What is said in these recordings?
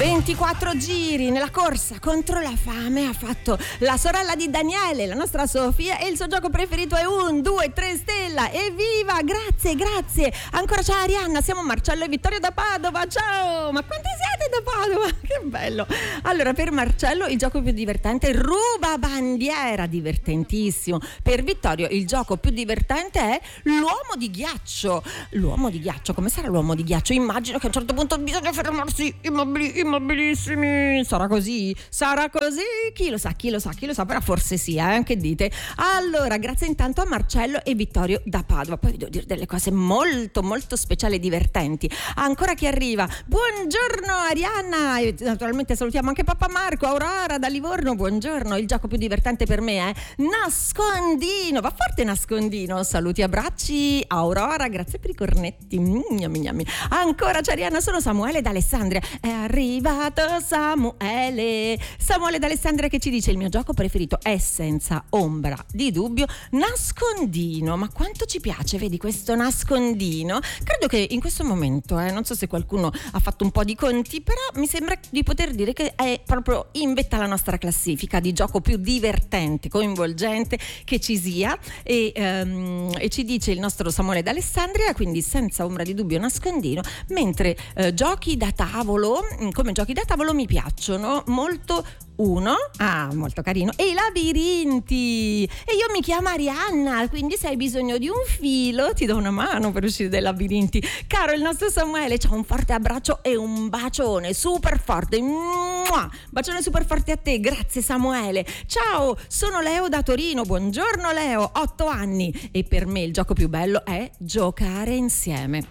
24 giri nella corsa contro la fame ha fatto la sorella di Daniele, la nostra Sofia, e il suo gioco preferito è 1, 2, 3 stella. Evviva, grazie. Ancora c'è Arianna, siamo Marcello e Vittorio da Padova. Ciao, ma quanti siete da Padova? Che bello. Allora, per Marcello il gioco più divertente è Ruba Bandiera, divertentissimo. Per Vittorio il gioco più divertente è l'uomo di ghiaccio. L'uomo di ghiaccio, come sarà l'uomo di ghiaccio? Immagino che a un certo punto bisogna fermarsi immobilissimi. Sarà così? Chi lo sa, però forse sì, che dite? Allora, grazie intanto a Marcello e Vittorio da Padova. Poi vi devo dire delle cose molto molto speciali e divertenti. Ancora chi arriva? Buongiorno Arianna, e naturalmente salutiamo anche Papà Marco. Aurora da Livorno, buongiorno. Il gioco più divertente per me è nascondino. Va forte nascondino. Saluti, abbracci Aurora, grazie per i cornetti. Gnammi. Ancora c'è Arianna, sono Samuele d'Alessandria. È arrivato Samuele d'Alessandria che ci dice: il mio gioco preferito è senza ombra di dubbio nascondino. Ma quanto ci piace, vedi, questo nascondino? Credo che in questo momento, non so se qualcuno ha fatto un po' di conti, però mi sembra di poter dire che è proprio in vetta alla nostra classifica di gioco più divertente, coinvolgente che ci sia, e ci dice il nostro Samuele d'Alessandria, quindi senza ombra di dubbio nascondino. Mentre giochi da tavolo, come giochi da tavolo mi piacciono molto molto carino, e i labirinti. E io mi chiamo Arianna, quindi se hai bisogno di un filo ti do una mano per uscire dai labirinti. Caro il nostro Samuele, ciao, un forte abbraccio e un bacione super forte. Bacione super forte a te, grazie Samuele. Ciao, sono Leo da Torino. Buongiorno Leo, 8 anni, e per me il gioco più bello è giocare insieme.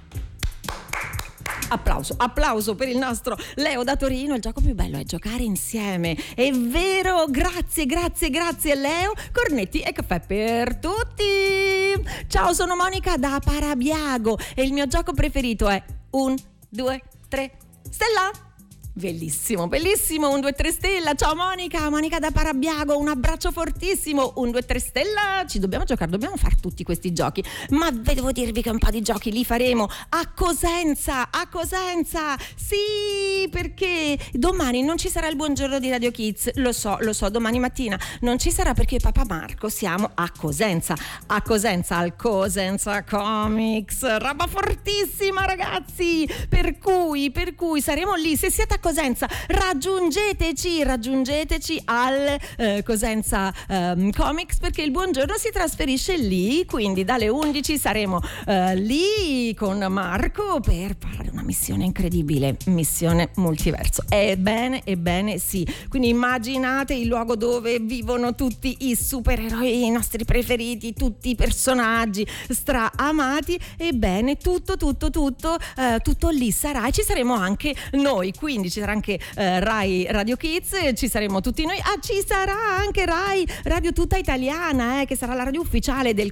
Applauso per il nostro Leo da Torino. Il gioco più bello è giocare insieme. È vero, grazie Leo. Cornetti e caffè per tutti. Ciao, sono Monica da Parabiago e il mio gioco preferito è 1, 2, 3 stella. Bellissimo, 1, 2, 3 stella. Ciao Monica da Parabiago, un abbraccio fortissimo. 1, 2, 3 stella. Ci dobbiamo giocare, dobbiamo fare tutti questi giochi, ma devo dirvi che un po' di giochi li faremo a Cosenza. Sì, perché domani non ci sarà il buongiorno di Radio Kids, lo so, domani mattina non ci sarà perché Papà Marco siamo a Cosenza al Cosenza Comics, roba fortissima ragazzi, per cui saremo lì. Se siete a Cosenza raggiungeteci al Cosenza Comics, perché il buongiorno si trasferisce lì, quindi dalle 11 saremo lì con Marco per fare una missione incredibile, missione multiverso. Ebbene sì, quindi immaginate il luogo dove vivono tutti i supereroi, i nostri preferiti, tutti i personaggi stra-amati. Ebbene tutto lì sarà, e ci saremo anche noi, quindi ci sarà anche Rai Radio Kids, ci saremo tutti noi. Ci sarà anche Rai Radio Tutta Italiana, che sarà la radio ufficiale del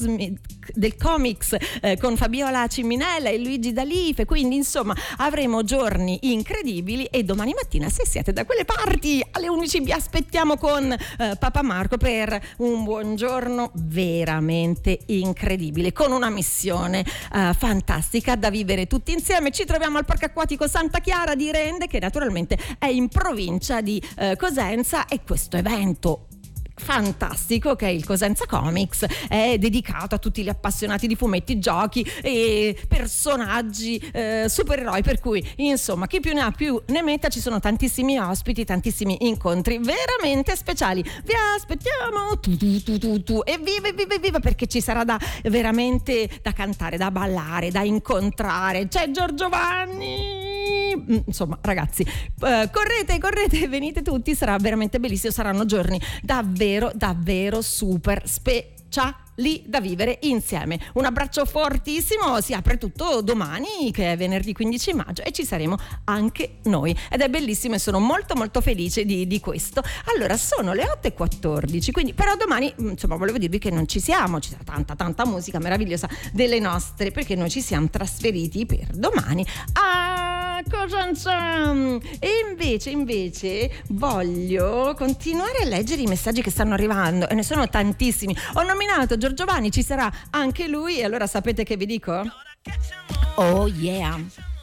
Comics, con Fabiola Ciminella e Luigi D'Alife. Quindi insomma avremo giorni incredibili, e domani mattina, se siete da quelle parti, alle 11 vi aspettiamo con Papà Marco per un buongiorno veramente incredibile, con una missione fantastica da vivere tutti insieme. Ci troviamo al Parco Acquatico Santa Chiara di Rende, che naturalmente è in provincia di Cosenza, e questo evento fantastico, che è il Cosenza Comics, è dedicato a tutti gli appassionati di fumetti, giochi e personaggi supereroi, per cui insomma chi più ne ha più ne metta. Ci sono tantissimi ospiti, tantissimi incontri veramente speciali. Vi aspettiamo evviva, perché ci sarà veramente da cantare, da ballare, da incontrare. C'è Giorgio Vanni, insomma ragazzi, correte, venite tutti, sarà veramente bellissimo. Saranno giorni davvero super speciali da vivere insieme. Un abbraccio fortissimo. Si apre tutto domani, che è venerdì 15 maggio, e ci saremo anche noi, ed è bellissimo, e sono molto molto felice di questo. Allora, sono le 8:14, quindi però domani insomma volevo dirvi che non ci siamo, ci sarà tanta musica meravigliosa delle nostre, perché noi ci siamo trasferiti per domani a Cosenza. E invece voglio continuare a leggere i messaggi che stanno arrivando, e ne sono tantissimi. Ho nominato Giorgio Vanni, ci sarà anche lui, e allora sapete che vi dico? Oh yeah!